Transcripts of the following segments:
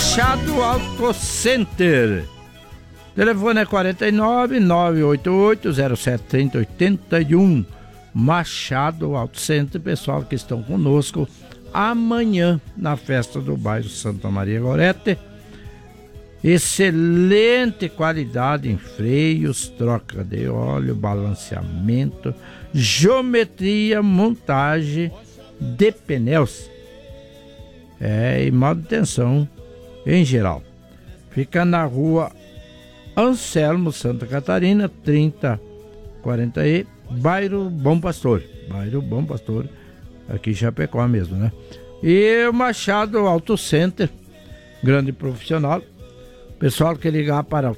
Machado Auto Center. Telefone é 49-988-0730-81. Machado Auto Center, pessoal que estão conosco amanhã na festa do bairro Santa Maria Gorete. Excelente qualidade em freios, troca de óleo, balanceamento, geometria, montagem de pneus e manutenção em geral. Fica na rua Anselmo, Santa Catarina, 3040 e bairro Bom Pastor. Bairro Bom Pastor, aqui em Chapecó mesmo, né? E o Machado Auto Center, grande profissional. Pessoal que ligar para o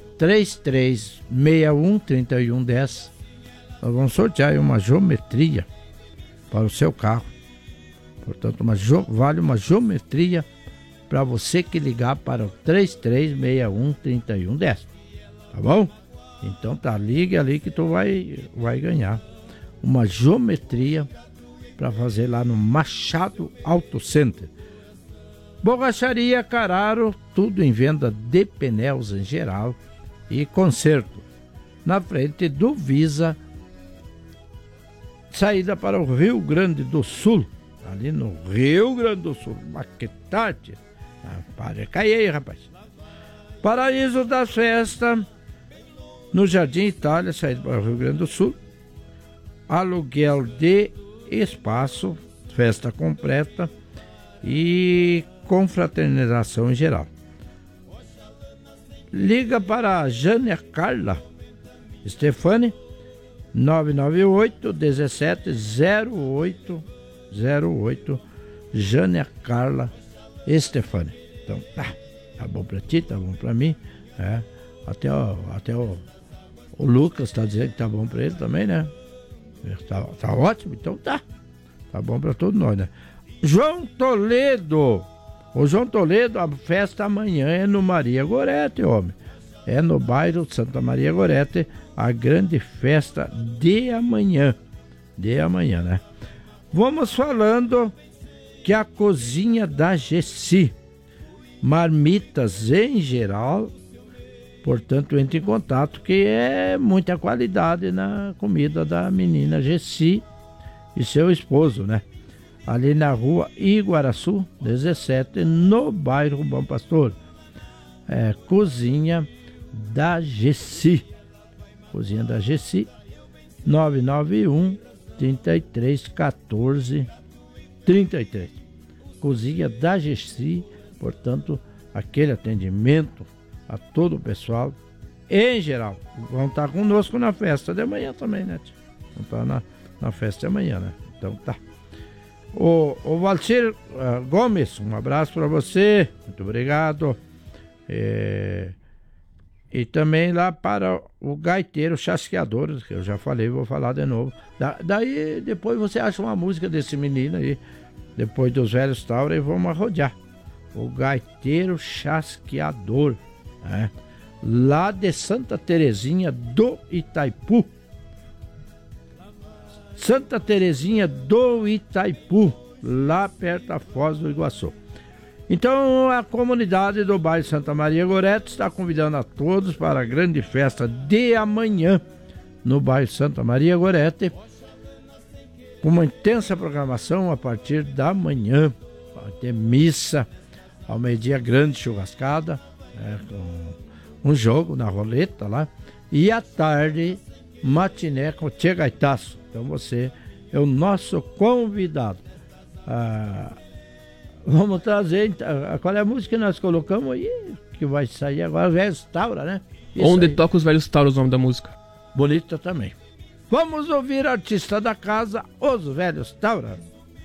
3361-3110, nós vamos sortear uma geometria para o seu carro. Portanto, vale uma geometria para você que ligar para o 3361-3110. Tá bom? Então tá, ligue ali que tu vai ganhar uma geometria para fazer lá no Machado Auto Center. Borracharia Carraro, tudo em venda de pneus em geral e conserto. Na frente do Visa, saída para o Rio Grande do Sul. Ali no Rio Grande do Sul. Maquetate. Para cair aí, rapaz. Paraíso da Festa, no Jardim Itália, saída para o Rio Grande do Sul. Aluguel de espaço, festa completa e confraternização em geral. Liga para a Jânia Carla Stefani, 998-170808, Jânia Carla Stefani. Então tá bom pra ti, tá bom pra mim, até o Lucas tá dizendo que tá bom pra ele também, né? Tá ótimo, então tá bom pra todos nós, né? João Toledo, a festa amanhã é no Maria Gorete, homem. É no bairro Santa Maria Gorete, a grande festa de amanhã, né? Vamos falando que a cozinha da Gessi, marmitas em geral, portanto, entre em contato, que é muita qualidade na comida da menina Gessi e seu esposo, né? Ali na rua Iguaraçu 17, no bairro Bom Pastor. Cozinha da Gessi. Cozinha da Gessi, 991 33 14 33. Cozinha da Gessi, portanto, aquele atendimento a todo o pessoal em geral. Vão estar conosco na festa de amanhã também, né? Vão estar na festa de amanhã, né? Então tá. O Valcir Gomes, um abraço para você, muito obrigado. E também lá para o gaiteiro chasqueador, que eu já falei, vou falar de novo. Daí depois você acha uma música desse menino aí, depois dos velhos Taura, e vamos rodear. O gaiteiro chasqueador, né? Lá de Santa Terezinha do Itaipu. Santa Terezinha do Itaipu, lá perto da Foz do Iguaçu. Então a comunidade do bairro Santa Maria Gorete está convidando a todos para a grande festa de amanhã no bairro Santa Maria Gorete, com uma intensa programação a partir da manhã. Vai ter missa ao meio-dia, grande churrascada, com um jogo na roleta lá, e à tarde matiné com Tchê Gaitaço. Então você é o nosso convidado. Vamos trazer, qual é a música que nós colocamos aí, que vai sair agora, Velhos Taura, né? Isso Onde aí. Toca os Velhos Taura, o nome da música. Bonita também. Vamos ouvir a artista da casa, Os Velhos Taura.